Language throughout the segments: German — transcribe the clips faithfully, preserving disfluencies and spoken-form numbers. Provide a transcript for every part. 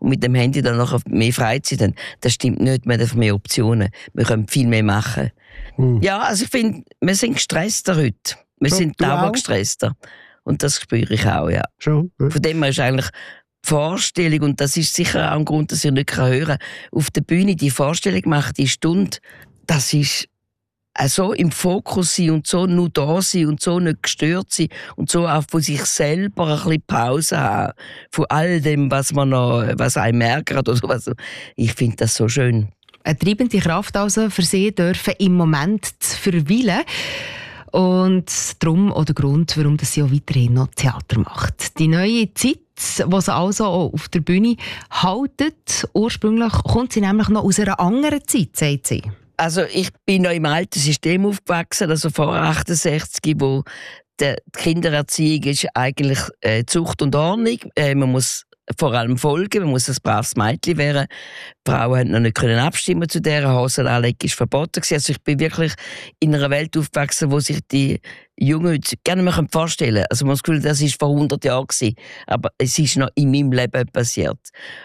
und mit dem Handy dann noch mehr Freizeit haben. Das stimmt nicht, wir haben mehr Optionen. Wir können viel mehr machen. Hm. Ja, also ich finde, wir sind gestresster heute. Wir so, sind dauernd gestresster. Und das spüre ich auch, ja. Schon, ja. Von dem her ist eigentlich die Vorstellung, und das ist sicher auch ein Grund, dass ich nicht hören kann, auf der Bühne die Vorstellung machen, die Stunde, das ist so im Fokus sein und so nur da sein und so nicht gestört sein und so auch von sich selber ein bisschen Pause haben, von all dem, was man noch, was einem ärgert oder was. Ich finde das so schön. Eine treibende Kraft also für Sie dürfen im Moment zu verweilen. Und darum auch der Grund, warum sie auch weiterhin noch Theater macht. Die neue Zeit, die sie also auch auf der Bühne haltet, ursprünglich kommt sie nämlich noch aus einer anderen Zeit, sagt sie. Also ich bin noch im alten System aufgewachsen, also vor achtundsechzig, wo die Kindererziehung ist eigentlich äh, Zucht und Ordnung. Äh, man muss vor allem folgen, man muss ein braves Mädchen werden. Die Frauen konnten noch nicht abstimmen zu dieser Hosen anlegen, ist verboten gewesen. Also ich bin wirklich in einer Welt aufgewachsen, wo sich die Jungen heute gerne mal vorstellen können. Also man hat das Gefühl, das war vor hundert Jahren gewesen, aber es ist noch in meinem Leben passiert.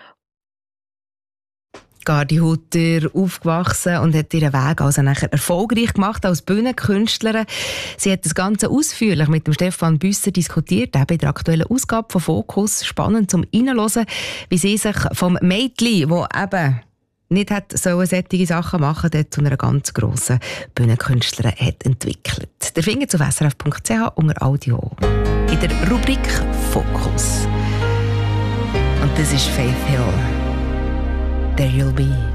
Gardi Hutter aufgewachsen und hat ihren Weg also nachher erfolgreich gemacht als Bühnenkünstlerin. Sie hat das Ganze ausführlich mit dem Stefan Büsser diskutiert, auch bei der aktuellen Ausgabe von Fokus. Spannend zum Reinhören, wie sie sich vom Mädchen, das eben nicht hat solche Sachen machen sollen, zu einer ganz grossen Bühnenkünstlerin hat entwickelt. Der findet auf s r f punkt c h unter Audio. In der Rubrik Fokus. Und das ist Faith Hill. There You'll Be.